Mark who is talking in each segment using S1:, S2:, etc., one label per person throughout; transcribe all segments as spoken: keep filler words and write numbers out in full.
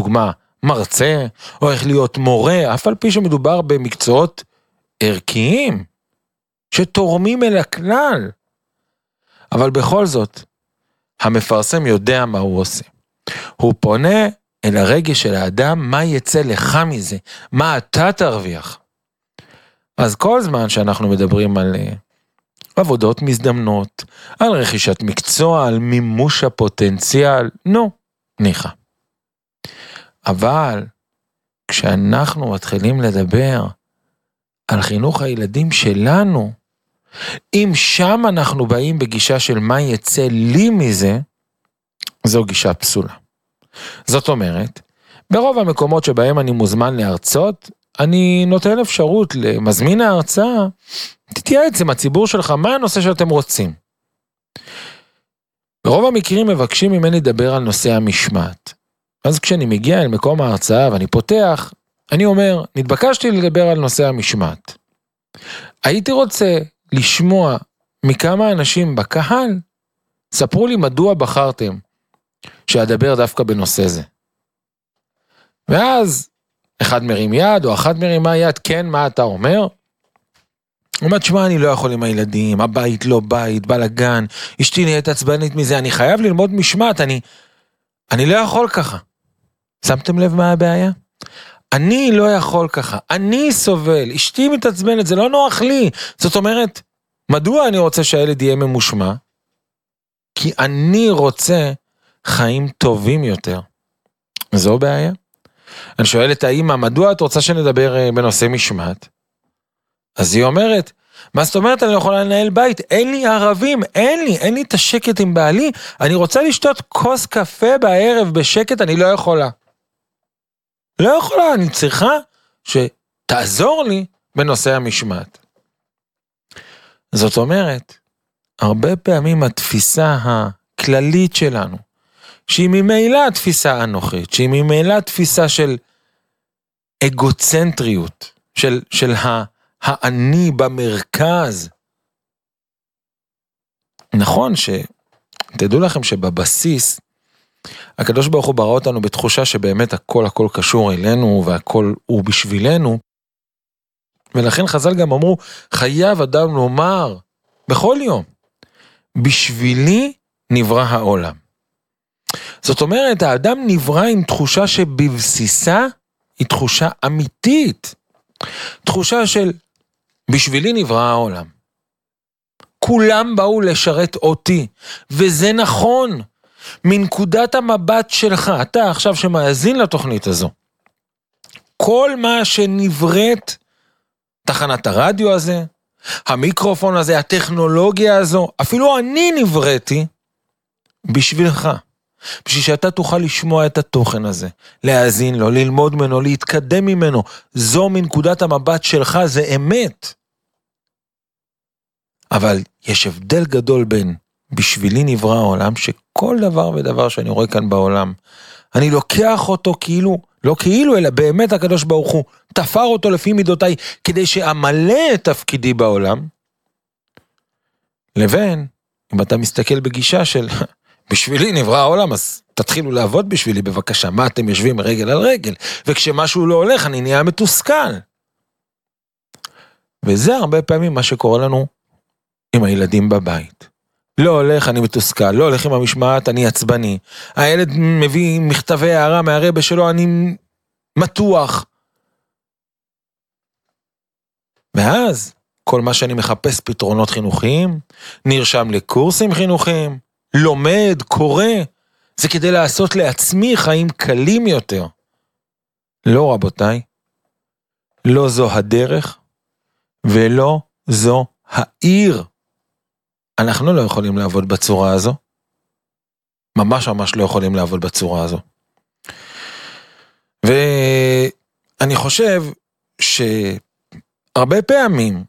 S1: לדוגמה מרצה, או איך להיות מורה, אף על פי שמדובר במקצועות ערכיים, שתורמים אל הכלל. אבל בכל זאת, המפרסם יודע מה הוא עושה. הוא פונה אל הרגש של האדם, מה יצא לך מזה? מה אתה תרוויח? אז כל זמן שאנחנו מדברים על עבודות מזדמנות, על רכישת מקצוע, על מימוש הפוטנציאל, נו, ניחא. אבל כשאנחנו מתחילים לדבר על חינוך הילדים שלנו, אם שם אנחנו באים בגישה של מה יצא לי מזה, זו גישה פסולה. זאת אומרת, ברוב המקומות שבהם אני מוזמן להרצות, אני נותן אפשרות למזמין ההרצאה, תתייעץ עם הציבור שלך, מה הנושא שאתם רוצים. ברוב המקרים מבקשים ממני לדבר על נושא המשמעת. אז כשאני מגיע אל מקום ההרצאה ואני פותח, אני אומר, נתבקשתי לדבר על נושא המשמעת. הייתי רוצה לשמוע מכמה אנשים בקהל, ספרו לי מדוע בחרתם שאדבר דווקא בנושא זה. ואז אחד מרים יד או אחת מרימה יד, כן, מה אתה אומר? הוא אומר, תשמע, אני לא יכול עם הילדים, הבית לא בית, בלגן, אשתי נהיית עצבנית מזה, אני חייב ללמוד משמעת, אני, אני לא יכול ככה. שמתם לב מה הבעיה? אני לא יכול ככה, אני סובל, אשתי מתעצבנת, זה לא נוח לי. זאת אומרת, מדוע אני רוצה שהילד יהיה ממושמע? כי אני רוצה חיים טובים יותר. זו בעיה. אני שואל את האמא, מדוע את רוצה שנדבר בנושא משמעת? אז היא אומרת, מה זאת אומרת, אני לא יכולה לנהל בית, אין לי ערבים, אין לי, אין לי את השקט עם בעלי, אני רוצה לשתות כוס קפה בערב בשקט, אני לא יכולה. לא יכולה, אני צריכה שתעזור לי בנושא המשמעת. זאת אומרת, הרבה פעמים התפיסה הכללית שלנו, שהיא ממילא התפיסה האנוכית, שהיא ממילא התפיסה של אגוצנטריות, של, של ה, האני במרכז. נכון שתדעו לכם שבבסיס, הקדוש ברוך הוא ברא אותנו בתחושה שבאמת הכל הכל קשור אלינו, והכל הוא בשבילנו, ולכן חז"ל גם אמרו, חייב אדם לומר, בכל יום, בשבילי נברא העולם. זאת אומרת, האדם נברא עם תחושה שבבסיסה היא תחושה אמיתית. תחושה של בשבילי נברא העולם. כולם באו לשרת אותי, וזה נכון. מנקודת המבט שלך, אתה עכשיו שמאזין לתוכנית הזו, כל מה שנבראת, תחנת הרדיו הזה, המיקרופון הזה, הטכנולוגיה הזו, אפילו אני נבראתי בשבילך. בשביל שאתה תוכל לשמוע את התוכן הזה, להאזין לו, ללמוד ממנו, להתקדם ממנו. זו מנקודת המבט שלך, זה אמת. אבל יש הבדל גדול בין בשבילי נברא העולם, שכל דבר ודבר שאני רואה כאן בעולם, אני לוקח אותו כאילו, לא כאילו, אלא באמת הקדוש ברוך הוא תפר אותו לפי מידותיי, כדי שאמלא את תפקידי בעולם, לבין, אם אתה מסתכל בגישה של בשבילי נברא העולם, אז תתחילו לעבוד בשבילי בבקשה, מה אתם יושבים רגל על רגל, וכשמשהו לא הולך אני נהיה מתוסכל. וזה הרבה פעמים מה שקורה לנו עם הילדים בבית. לא הולך, אני מתוסכל, לא הולך עם המשמעת, אני עצבני. הילד מביא מכתבי הערה מהרבא שלו, אני מתוח. ואז, כל מה שאני מחפש פתרונות חינוכיים, נרשם לקורסים חינוכיים, לומד, קורא, זה כדי לעשות לעצמי חיים קלים יותר. לא רבותיי, לא זו הדרך, ולא זו העיר. אנחנו לא יכולים לעבוד בצורה הזו. ממש ממש לא יכולים לעבוד בצורה הזו. ואני חושב שהרבה פעמים,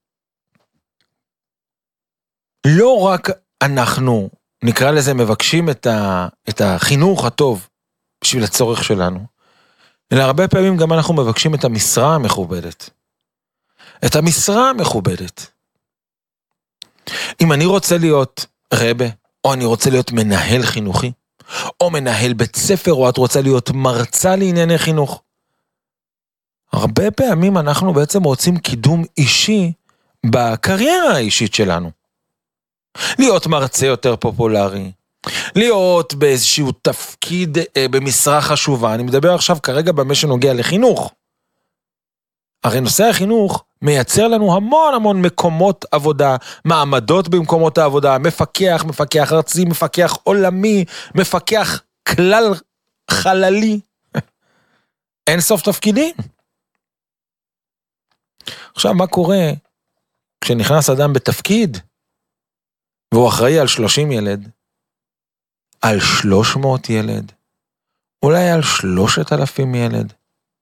S1: לא רק אנחנו, נקרא לזה, מבקשים את, ה, את החינוך הטוב בשביל הצורך שלנו, אלא הרבה פעמים גם אנחנו מבקשים את המשרה המכובדת. את המשרה המכובדת. אם אני רוצה להיות רבא, או אני רוצה להיות מנהל חינוכי, או מנהל בית ספר, או את רוצה להיות מרצה לענייני חינוך. הרבה פעמים אנחנו בעצם רוצים קידום אישי בקריירה האישית שלנו. להיות מרצה יותר פופולרי, להיות באיזשהו תפקיד אה, במשרה חשובה. אני מדבר עכשיו כרגע במה שנוגע לחינוך. הרי נושא החינוך מייצר לנו המון המון מקומות עבודה, מעמדות במקומות העבודה, מפקח, מפקח ארצי, מפקח עולמי, מפקח כלל חללי. אין סוף תפקידים. עכשיו, מה קורה כשנכנס אדם בתפקיד, והוא אחראי על שלושים ילד, על שלוש מאות ילד, אולי על שלושת אלפים ילד,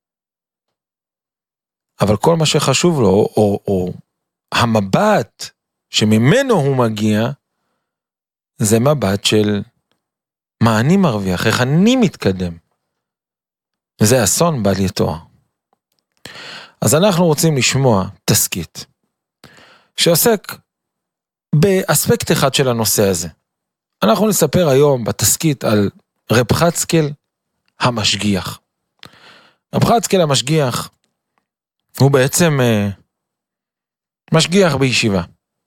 S1: אבל כל מה שחשוב לו, או, או, או המבט שממנו הוא מגיע, זה מבט של מה אני מרוויח, איך אני מתקדם. זה אסון בל יתואר. אז אנחנו רוצים לשמוע תסקית, שעוסק באספקט אחד של הנושא הזה. אנחנו נספר היום בתסקית על רב חצקאל המשגיח. רב חצקאל המשגיח, הוא בעצם uh, משגיח בישיבה,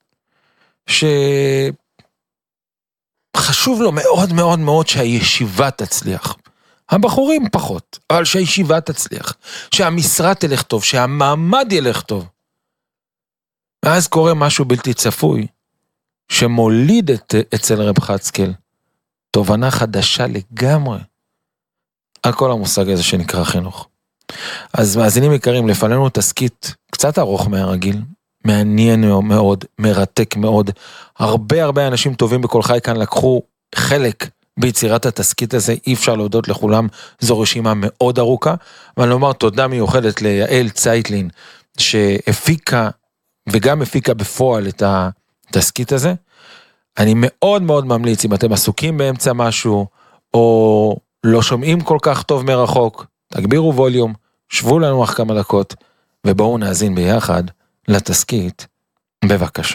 S1: שחשוב לו מאוד מאוד מאוד שהישיבה תצליח. הבחורים פחות, אבל שהישיבה תצליח, שהמשרה תלך טוב, שהמעמד ילך טוב. ואז קורה משהו בלתי צפוי, שמוליד את, אצל רב חצקאל תובנה חדשה לגמרי על כל המושג הזה שנקרא חינוך. אז מאזינים יקרים, לפנינו תסקית קצת ארוך מהרגיל, מעניין מאוד, מרתק מאוד. הרבה הרבה אנשים טובים בכל חי כאן לקחו חלק ביצירת התסקית הזה, אי אפשר להודות לכולם, זו רשימה מאוד ארוכה, ואני אומר תודה מיוחדת ליעל צייטלין, שהפיקה וגם הפיקה בפועל את התסקית הזה. אני מאוד מאוד ממליץ, אם אתם עסוקים באמצע משהו, או לא שומעים כל כך טוב מרחוק, תגבירו ווליום, שבו לנו אך כמה דקות, ובואו נאזין ביחד לתסקית, בבקשה.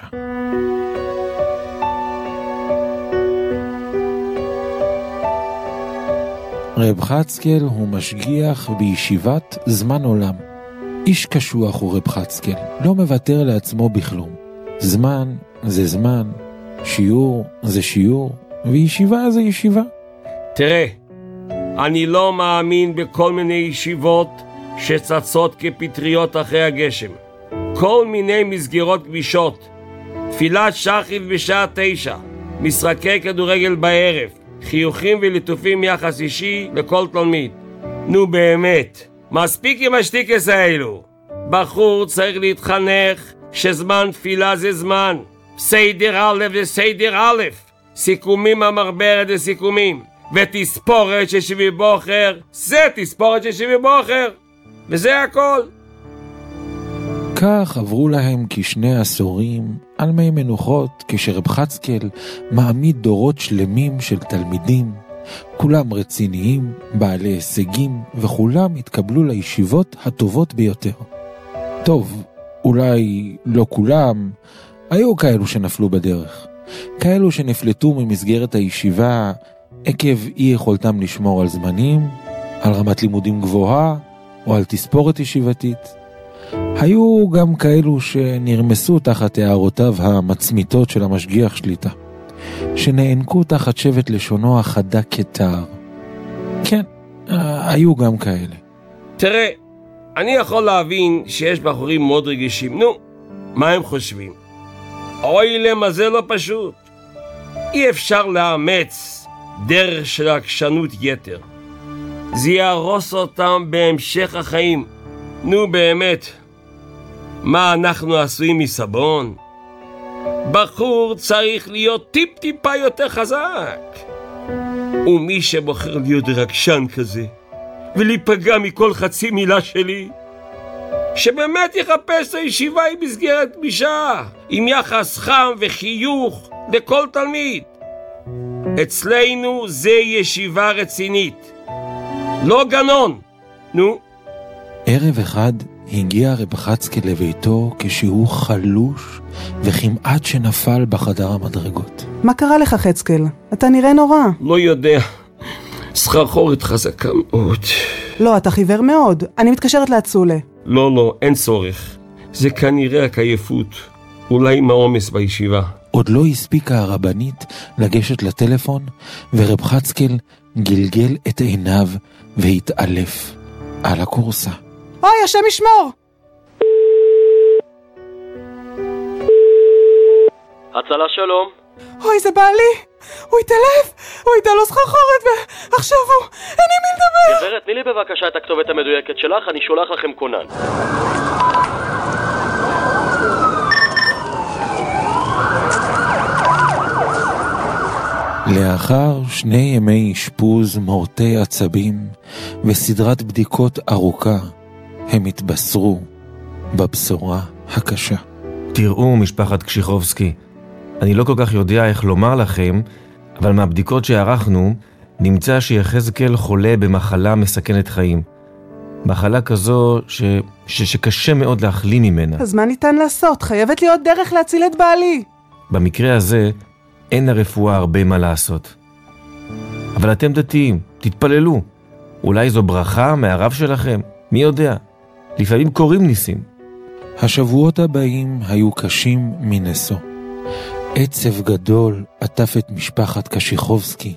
S1: רב חצקאל הוא משגיח בישיבת זמן עולם. איש קשוח הוא רב חצקאל, לא מוותר לעצמו בכלום. זמן זה זמן, שיעור זה שיעור, וישיבה זה ישיבה.
S2: תראה, אני לא מאמין בכל מיני ישיבות שצצות כפטריות אחרי הגשם. כל מיני מסגרות גבישות, תפילת שחרית בשעה תשע, משחקי כדורגל בערב, חיוכים וליטופים יחס אישי לכל תלמיד. נו באמת, מספיק עם השטיקס האלו. בחור צריך להתחנך שזמן תפילה זה זמן. סיידר א' זה סיידר א', סיכומים המרברת זה סיכומים, ותספורת של שבי בוחר זה תספורת של שבי בוחר, וזה הכל.
S1: כך עברו להם כשני עשורים על מי מנוחות, כשרב חצקאל מעמיד דורות שלמים של תלמידים, כולם רציניים, בעלי הישגים, וכולם התקבלו לישיבות הטובות ביותר. טוב, אולי לא כולם, היו כאלו שנפלו בדרך, כאלו שנפלטו ממסגרת הישיבה עקב אי יכולתם לשמור על זמנים, על רמת לימודים גבוהה, או על תספורת ישיבתית. היו גם כאלו שנרמסו תחת הערותיו המצמיתות של המשגיח שליטה, שנענקו תחת שבט לשונו החדה כתער. כן, היו גם כאלה.
S2: תראה, אני יכול להבין שיש בחורים מאוד רגישים. נו, מה הם חושבים? אוי למה זה לא פשוט. אי אפשר לאמץ דרך של עקשנות יתר. זה יהרוס אותם בהמשך החיים. נו באמת, מה אנחנו עשויים מסבון? בחור צריך להיות טיפ טיפה יותר חזק. ומי שבוחר להיות רגשן כזה ולהיפגע מכל חצי מילה שלי, שבאמת יחפש הישיבה עם מסגרת גמישה, עם יחס חם וחיוך לכל תלמיד. אצלנו זה ישיבה רצינית, לא גנון. נו.
S1: ערב אחד הגיע רב חצקאל לביתו כשהוא חלוש וכמעט שנפל בחדר המדרגות.
S3: מה קרה לך חצקאל? אתה נראה נורא.
S2: לא יודע, סחרחורת חזקה מאוד.
S3: לא, אתה חיוור מאוד. אני מתקשרת לאצולה.
S2: לא, לא, אין צורך. זה כנראה עייפות. אולי מהעומס בישיבה.
S1: עוד לא הספיקה הרבנית לגשת לטלפון, ורב חצקל גלגל את עיניו והתעלף על הקורסה.
S3: אוי, השם ישמור!
S4: הצלה שלום.
S3: אוי, זה בעלי! הוא התעלף! הוא הייתה לו סחרחורת ועכשיו הוא... אין עם מי לדבר!
S4: גברת, תני לי בבקשה את הכתובת המדויקת שלך, אני שולח לכם כונן.
S1: לאחר שני ימי אשפוז מורטי עצבים וסדרת בדיקות ארוכה, הם התבשרו בבשורה הקשה.
S5: תראו, משפחת קשיחובסקי, אני לא כל כך יודע איך לומר לכם, אבל מהבדיקות שערכנו, נמצא שיחזקאל חולה במחלה מסכנת חיים. מחלה כזו ש... ש... שקשה מאוד להחלים ממנה.
S3: אז מה ניתן לעשות? חייבת להיות דרך להציל את בעלי.
S5: במקרה הזה, אין לרפואה הרבה מה לעשות. אבל אתם דתיים, תתפללו. אולי זו ברכה מהרב שלכם? מי יודע? לפעמים קוראים ניסים.
S1: השבועות הבאים היו קשים מנסו. עצב גדול עטף את משפחת קשיחובסקי,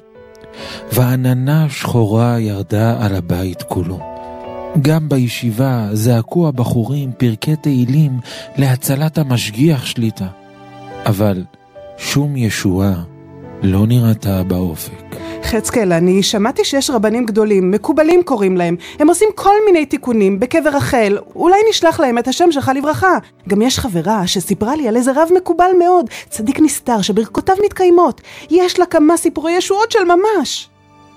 S1: ועננה שחורה ירדה על הבית כולו. גם בישיבה זעקו הבחורים פרקי תהילים להצלת המשגיח שליטה, אבל שום ישועה לא נראתה באופק.
S3: חצקל, אני שמעתי שיש רבנים גדולים, מקובלים קוראים להם. הם עושים כל מיני תיקונים בקבר רחל. אולי נשלח להם את השם שלך לברכה. גם יש חברה שסיפרה לי על איזה רב מקובל מאוד, צדיק נסתר שברכותיו מתקיימות. יש לה כמה סיפורי ישועות של ממש.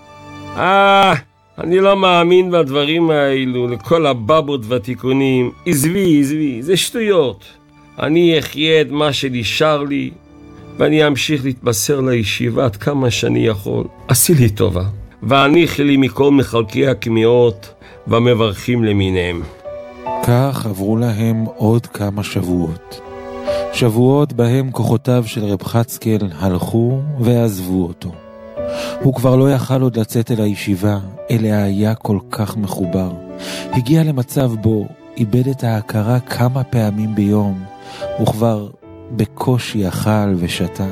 S2: אה, אני לא מאמין בדברים האלו, לכל הבבות והתיקונים. עזבי, עזבי, זה שטויות. אני אחיה את מה שנשאר לי, ואני אמשיך להתבשר לישיבה עד כמה שאני יכול. עשי לי טובה, והניחי לי מכל מחלקי הכמיהות והמברכים למיניהם.
S1: כך עברו להם עוד כמה שבועות. שבועות בהם כוחותיו של רב חצקל הלכו ועזבו אותו. הוא כבר לא יכל עוד לצאת אל הישיבה, אליה היה כל כך מחובר. הגיע למצב בו איבד את ההכרה כמה פעמים ביום, וכבר בקושי אכל ושתה.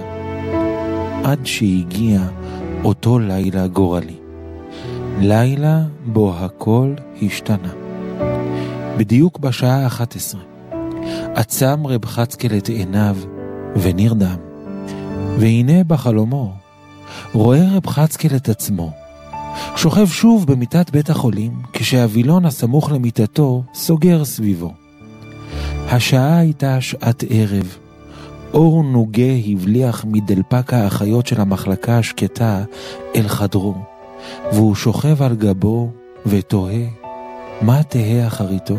S1: עד שהגיע אותו לילה גורלי. לילה בו הכל השתנה. בדיוק בשעה אחת עשרה. עצם רב חצקל את עיניו ונרדם. והנה בחלומו רואה רב חצקל את עצמו שוכב שוב במיטת בית החולים, כשהווילון הסמוך למיטתו סוגר סביבו. השעה הייתה שעת ערב. אור נוגה הבליח מדלפק האחיות של המחלקה השקטה אל חדרו, והוא שוכב על גבו ותוהה מה תהה אחריתו.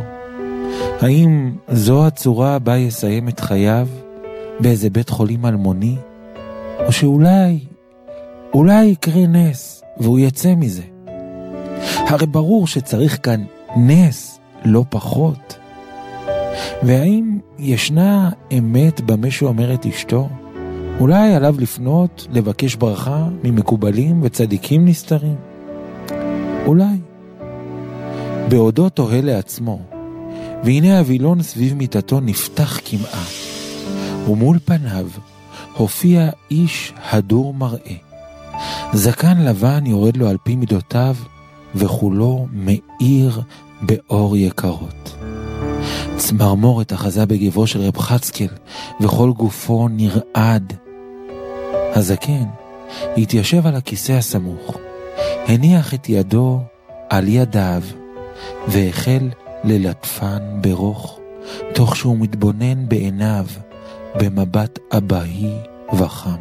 S1: האם זו הצורה בה יסיים את חייו באיזה בית חולים אלמוני, או שאולי אולי יקרה נס והוא יצא מזה. הרי ברור שצריך כאן נס, לא פחות. והאם ישנה אמת במה שאומרת אשתו? אולי עליו לפנות לבקש ברכה ממקובלים וצדיקים נסתרים? אולי. בעודו תוהה לעצמו, והנה הווילון סביב מיטתו נפתח כמעה, ומול פניו הופיע איש הדור מראה. זקן לבן יורד לו על פי מידותיו, וכולו מאיר באור יקרות. צמרמורת אחזה בגבו של רב חצקל, וכל גופו נרעד. הזקן התיישב על הכיסא הסמוך, הניח את ידו על ידיו, והחל ללטפן ברוך, תוך שהוא מתבונן בעיניו במבט אבהי וחם.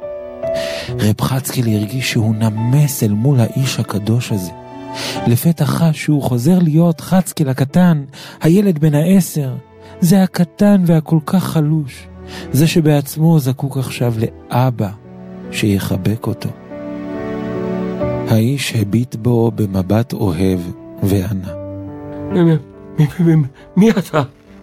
S1: רב חצקל הרגיש שהוא נמס אל מול האיש הקדוש הזה. לפתע חש שהוא חוזר להיות חצקל הקטן, הילד בן העשר. זה הקטן והכל כך חלוש, זה שבעצמו זקוק עכשיו לאבא שיחבק אותו. האיש הביט בו במבט אוהב וענה.
S2: מי אתה?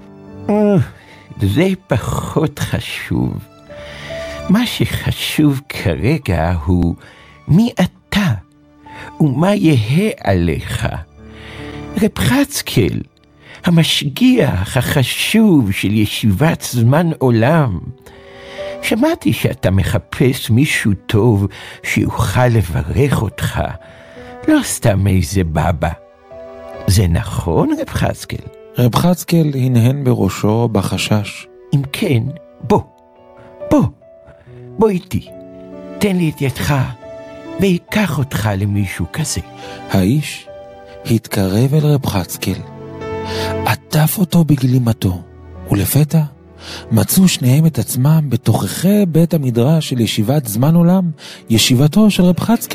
S6: זה פחות חשוב. מה שחשוב כרגע הוא מי אתה ומה יהיה עליך? רב חצקאל, המשגיח החשוב של ישיבת זמן עולם, שמעתי שאתה מחפש מישהו טוב שיוכל לברך אותך, לא סתם איזה בבא. זה נכון, רב חצקאל?
S1: רב חצקאל הנהן בראשו בחשש.
S6: אם כן, בוא, בוא, בוא איתי, תן לי את ידך ויקח אותך למישהו כזה.
S1: האיש התקרב אל רב חצקאל, עטף אותו בגלימתו, ולפתע מצאו שניהם את עצמם בתוככי בית המדרש של ישיבת זמן עולם, ישיבתו של רב חצקאל.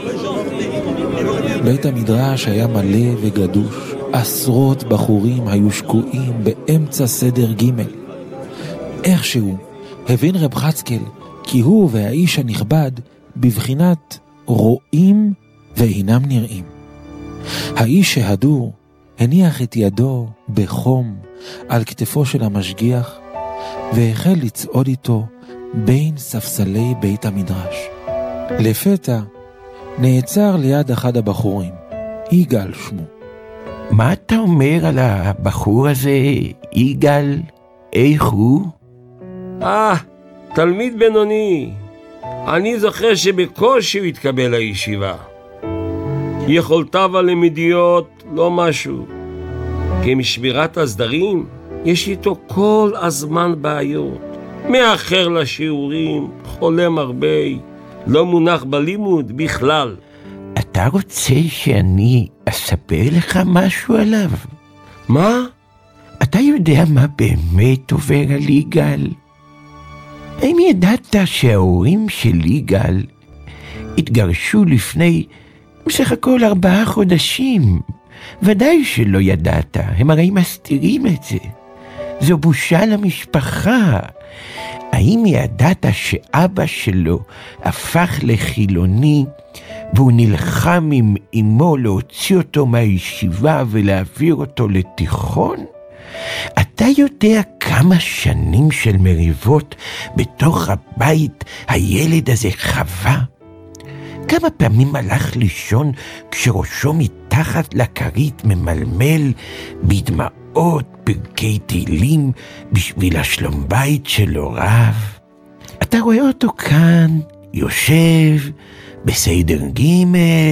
S1: בית המדרש היה מלא וגדוש, עשרות בחורים היו שקועים באמצע סדר ג'. איכשהו הבין רב חצקאל כי הוא והאיש הנכבד בבחינת רואים ואינם נראים. האיש שהדור הניח את ידו בחום על כתפו של המשגיח והחל לצעוד איתו בין ספסלי בית המדרש. לפתע נעצר ליד אחד הבחורים, יגאל שמו.
S6: מה אתה אומר על הבחור הזה, יגאל? איך הוא?
S2: אה, תלמיד בינוני. אני זוכר שבקושי הוא התקבל לישיבה. יכולתיו הלימודיות לא משהו. כמשבירת הסדרים, יש איתו כל הזמן בעיות. מאחר לשיעורים, חולם הרבה, לא מונח בלימוד בכלל.
S6: אתה רוצה שאני אספר לך משהו עליו?
S2: מה?
S6: אתה יודע מה באמת עובר על יגאל? האם ידעת שההורים של יגאל התגרשו לפני בסך הכל ארבעה חודשים? ודאי שלא ידעת, הם הרי מסתירים את זה. זו בושה למשפחה. האם ידעת שאבא שלו הפך לחילוני והוא נלחם עם אמו להוציא אותו מהישיבה ולהעביר אותו לתיכון? אתה יודע כמה שנים של מריבות בתוך הבית הילד הזה חווה? כמה פעמים הלך לישון כשראשו מתחת לכרית ממלמל בדמעות פרקי תהילים בשביל השלום בית של הוריו? אתה רואה אותו כאן יושב בסדר ג'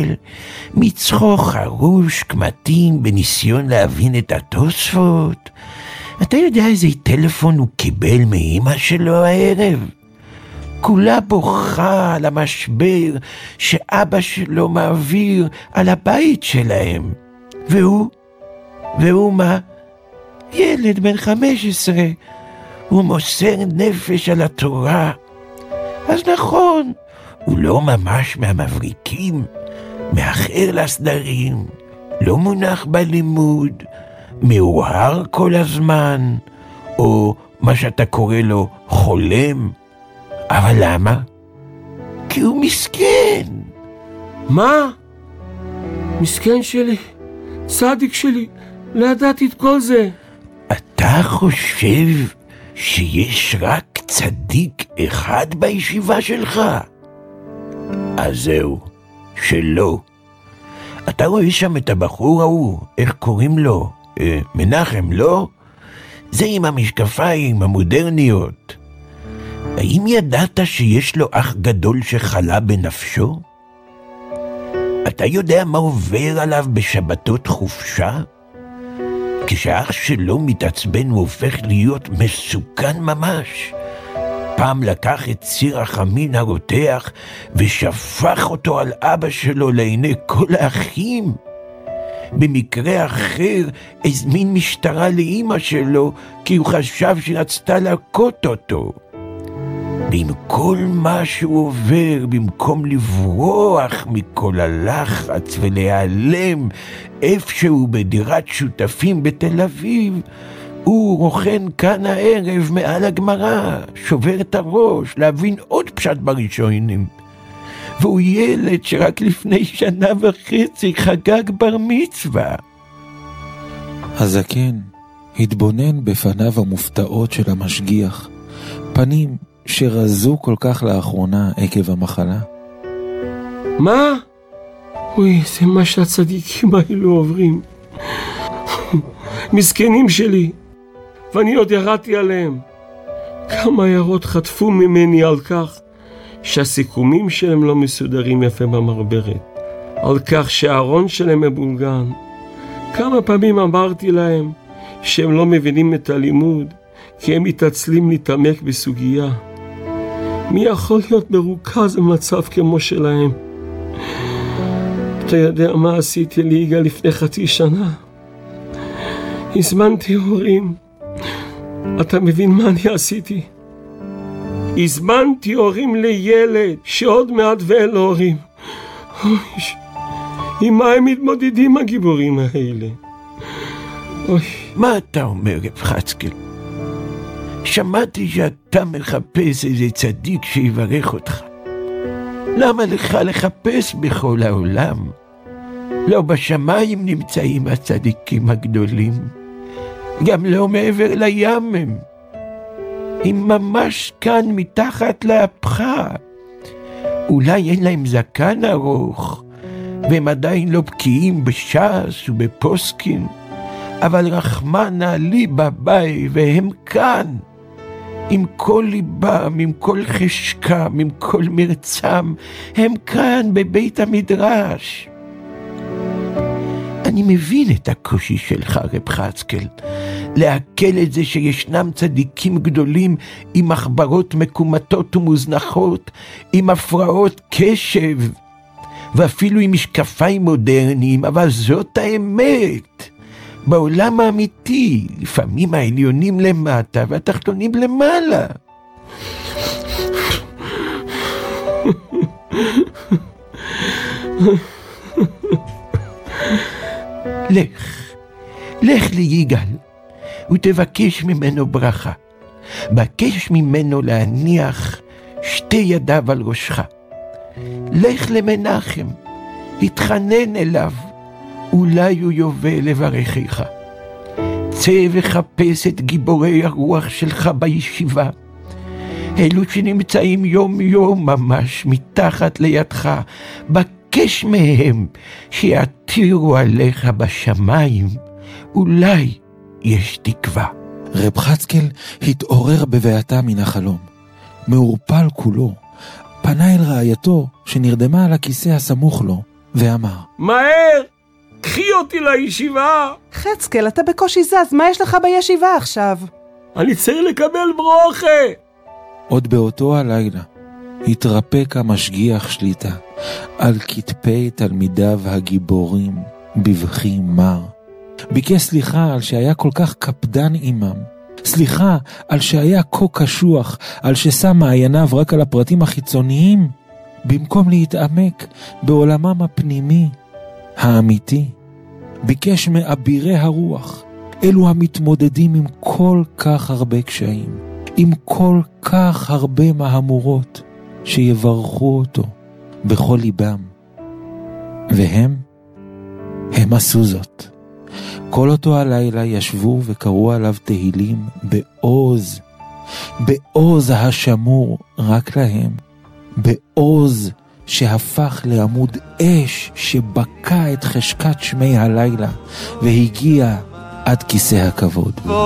S6: מצחו חרוש כמתים בניסיון להבין את התוספות. אתה יודע איזה טלפון הוא קיבל מאמא שלו הערב? כולה בוכה על המשבר שאבא שלו מעביר על הבית שלהם. והוא, והוא מה? ילד בן חמש עשרה, הוא מוסר נפש על התורה. אז נכון, הוא לא ממש מהמבריקים, מאחר לסדרים, לא מונח בלימוד, מאוהר כל הזמן, או מה שאתה קורא לו חולם. אבל למה? כי הוא מסכן.
S2: מה? מסכן שלי, צדיק שלי, לא ידעתי את כל זה.
S6: אתה חושב שיש רק צדיק אחד בישיבה שלך? אז זהו, שלא. אתה רואה שם את הבחור ההוא, איך קוראים לו? אה, מנחם, לא? זה עם המשקפיים המודרניות. האם ידעת שיש לו אח גדול שחלה בנפשו? אתה יודע מה עובר עליו בשבתות חופשה? כשאח שלו מתעצבן הוא הופך להיות מסוכן ממש. פעם לקח את סיר החמין הרותח ושפך אותו על אבא שלו לעיני כל האחים. במקרה אחר הזמין משטרה לאמא שלו כי הוא חשב שרצתה להכות אותו. ועם כל מה שהוא עובר, במקום לברוח מכל הלחץ ולהיעלם איפשהו בדירת שותפים בתל אביב, הוא רוכן כאן הערב מעל הגמרא, שובר את הראש להבין עוד פשט בראשונים. והוא ילד שרק לפני שנה וחצי חגג בר מצווה.
S1: הזקן התבונן בפניו המופתעות של המשגיח, פנים שרזו כל כך לאחרונה עקב המחלה.
S2: מה? אוי, זה מה שהצדיקים האלו עוברים. מסכנים שלי, ואני עוד ירדתי עליהם. כמה הערות חטפו ממני על כך שהסיכומים שלהם לא מסודרים יפה במרברת, על כך שהארון שלהם מבולגן. כמה פעמים אמרתי להם שהם לא מבינים את הלימוד, כי הם מתעצלים להתעמק בסוגיה. מי יכול להיות מרוכז במצב כמו שלהם? אתה יודע מה עשיתי ליגאל לפני חצי שנה? הזמנתי הורים. אתה מבין מה אני עשיתי? הזמנתי הורים לילד שעוד מעט ואין לו הורים. אוי, עם מה הם מתמודדים הגיבורים האלה? אוי.
S6: מה אתה אומר, רב חצקאל? שמעתי שאתה מחפש איזה צדיק שיברך אותך. למה לך לחפש בכל העולם? לא בשמיים נמצאים הצדיקים הגדולים, גם לא מעבר לים הם. הם ממש כאן מתחת לאפך. אולי אין להם זקן ארוך, והם עדיין לא בקיאים בש"ס ובפוסקין, אבל רחמנא ליבא באי, והם כאן, עם כל ליבם, עם כל חשקם, עם כל מרצם, הם כאן בבית המדרש. אני מבין את הקושי שלך, רב חצקאל, להקל את זה שישנם צדיקים גדולים עם מחברות מקומטות ומוזנחות, עם הפרעות קשב, ואפילו עם משקפיים מודרניים, אבל זאת האמת. בעולם האמיתי, לפעמים העליונים למטה והתחתונים למעלה. לך, לך ליגאל, ותבקש ממנו ברכה. בקש ממנו להניח שתי ידיו על ראשך. לך למנחם, התחנן אליו, אולי הוא יובל לברכך. צא וחפש את גיבורי הרוח שלך בישיבה, אלו שנמצאים יום יום ממש מתחת לידך. בקש מהם שיעתירו עליך בשמיים, אולי יש תקווה.
S1: רב חצקאל התעורר בבעתה מן החלום, מעורפל כולו, פנה אל רעייתו שנרדמה על הכיסא הסמוך לו ואמר,
S2: מהר, קחי אותי לישיבה.
S3: חצקאל, אתה בקושי זז, מה יש לך בישיבה עכשיו?
S2: אני צריך לקבל ברוכה.
S1: עוד באותו הלילה התרפק המשגיח שליטה על כתפי תלמידיו הגיבורים בבכי מר. ביקש סליחה על שהיה כל כך קפדן עמם, סליחה על שהיה כה קשוח, על ששם מעייניו רק על הפרטים החיצוניים, במקום להתעמק בעולמם הפנימי, האמיתי. ביקש מאבירי הרוח, אלו המתמודדים עם כל כך הרבה קשיים, עם כל כך הרבה מהמורות, שיברכו אותו בכל ליבם. והם, הם עשו זאת. כל אותו הלילה ישבו וקראו עליו תהילים בעוז, בעוז השמור רק להם, בעוז שהפך לעמוד אש שבקע את חשקת שמי הלילה והגיע עד כיסא הכבוד.